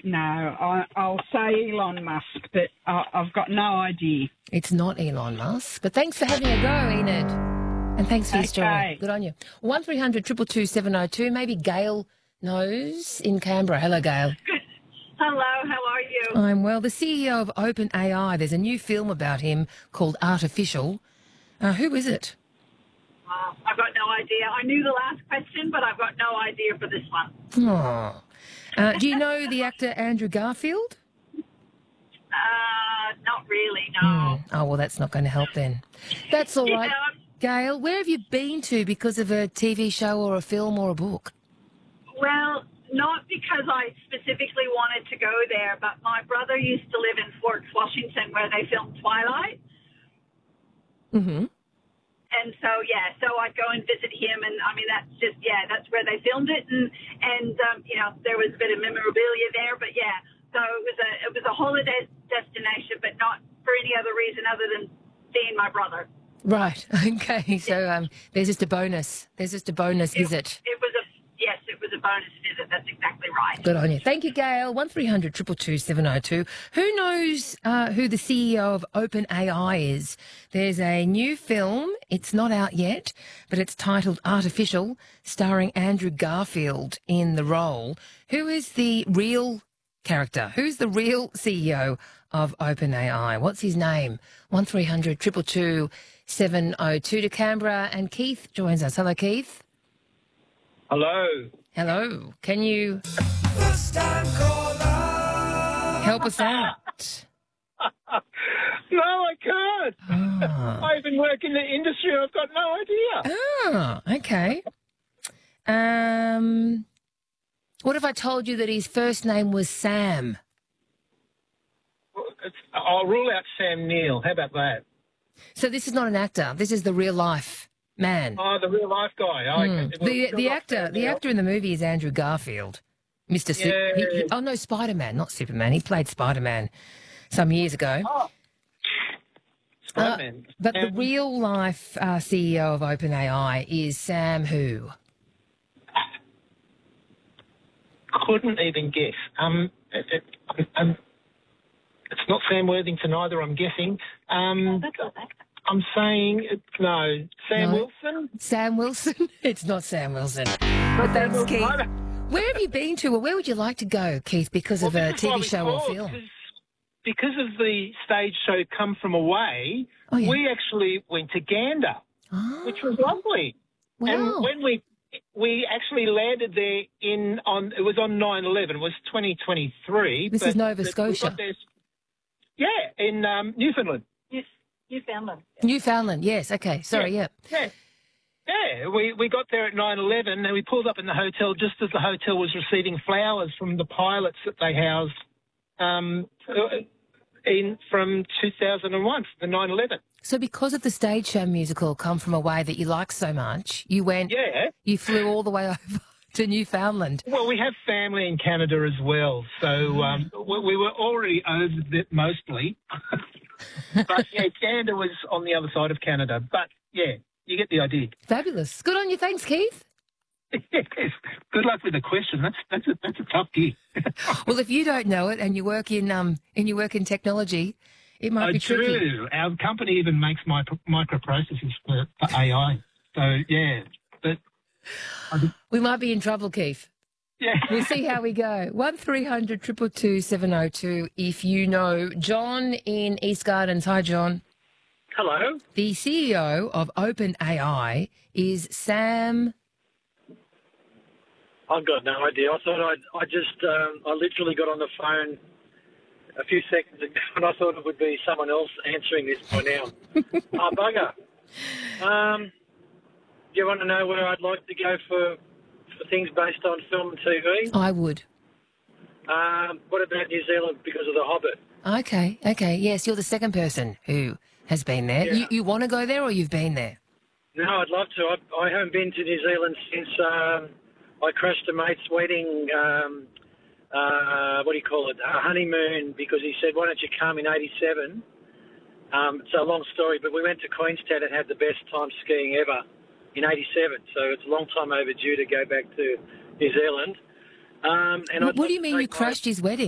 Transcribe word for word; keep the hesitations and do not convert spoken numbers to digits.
no, I, I'll say Elon Musk, but I, I've got no idea. It's not Elon Musk. But thanks for having a go, Enid. And thanks for your story. Okay. Good on you. one three hundred two two two seven oh two. Maybe Gail knows in Canberra. Hello, Gail. Hello, how are you? I'm well. The C E O of OpenAI, there's a new film about him called Artificial. Uh, who is it? Uh, I've got no idea. I knew the last question, but I've got no idea for this one. Oh. Uh, do you know the actor Andrew Garfield? Uh, not really, no. Mm. Oh, well, that's not going to help then. That's all right. Yeah. Gail, where have you been to because of a T V show or a film or a book? Well, not because I specifically wanted to go there, but my brother used to live in Fort Washington where they filmed Twilight. Mm-hmm. And so, yeah, so I'd go and visit him, and, I mean, that's just, yeah, that's where they filmed it, and, and um, you know, there was a bit of memorabilia there, but, yeah, so it was a it was a holiday destination, but not for any other reason other than seeing my brother. Right, okay, so um, there's just a bonus. There's just a bonus It, visit. it was a, yes, it was a bonus visit, that's exactly right. Good on you. Thank you, Gail. one three hundred two two two seven oh two. Who knows uh, who the C E O of OpenAI is? There's a new film. It's not out yet, but it's titled Artificial, starring Andrew Garfield in the role. Who is the real character? Who's the real C E O of OpenAI? What's his name? one three hundred two two two seven oh two to Canberra. And Keith joins us. Hello, Keith. Hello. Hello. Can you help us out? No, I can't. Ah. I even work in the industry. I've got no idea. Ah, okay. Um, what if I told you that his first name was Sam? Well, it's, I'll rule out Sam Neill. How about that? So this is not an actor. This is the real life man. Oh, the real life guy. Oh, Mm. okay. Well, The still the not actor Sam the Neill. actor in the movie is Andrew Garfield, Mister Su- Yeah. he- he- oh no, Spider-Man, not Superman. He played Spider-Man some years ago. Oh. Spider-Man. But the Um, real life uh, C E O of OpenAI is Sam who? couldn't even guess. Um, it, it, um, it's not Sam Worthington either, I'm guessing. Um, That's all that. I'm saying, it, no, Sam No. Wilson? Sam Wilson? It's not Sam Wilson. But thanks, Sam Keith. Wilson. Where have you been to, or where would you like to go, Keith, because of Well, a this is T why V we show or called, film? 'cause- Because of the stage show Come From Away, Oh, yeah. we actually went to Gander, Oh, which was lovely. wow. And when we we actually landed there in on it was on nine eleven, it was twenty twenty-three. This but is Nova we got Scotia. there- yeah, in um, Newfoundland. Yes, Newfoundland. Newfoundland, yes. Okay, sorry, yeah. Yeah. Yeah, we, we got there at nine eleven and we pulled up in the hotel just as the hotel was receiving flowers from the pilots that they housed um, in from two thousand one, the nine eleven. So because of the stage show musical Come From Away that you like so much, you went, Yeah. you flew all the way over to Newfoundland. Well, we have family in Canada as well, so um, we, we were already over it mostly. But, yeah, Gander was on the other side of Canada. But, yeah, you get the idea. Fabulous. Good on you. Thanks, Keith. Yes. Good luck with the question. That's that's a, that's a tough gig. Well, if you don't know it and you work in um and you work in technology, it might I be tricky. do. Our company even makes micro, microprocessors for, for A I. So, yeah. But, We might be in trouble, Keith. yeah. We'll see how we go. One three hundred two two two seven oh two. If you know John in East Gardens. Hi, John. Hello. The C E O of OpenAI is Sam. I've got no idea. I thought I'd, I just, um, I literally got on the phone a few seconds ago and I thought it would be someone else answering this by now. Ah, bugger. Um, do you want to know where I'd like to go for, for things based on film and T V? I would. Um, what about New Zealand because of The Hobbit? Okay, okay. Yes, you're the second person who has been there. Yeah. You, you want to go there or you've been there? No, I'd love to. I, I haven't been to New Zealand since um, I crashed a mate's wedding, um, uh, what do you call it, a honeymoon, because he said, why don't you come in eighty-seven? Um, it's a long story, but we went to Queenstown and had the best time skiing ever in eighty-seven. So it's a long time overdue to go back to New Zealand. Um, and What, I'd what like do you to mean you take my- crashed his wedding?